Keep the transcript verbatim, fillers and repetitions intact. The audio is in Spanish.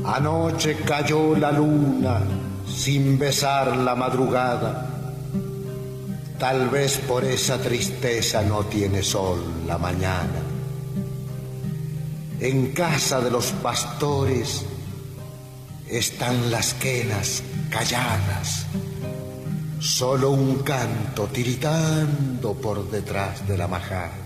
Anoche cayó la luna sin besar la madrugada. Tal vez por esa tristeza no tiene sol la mañana. En casa de los pastores están las quenas calladas, solo un canto tiritando por detrás de la majada.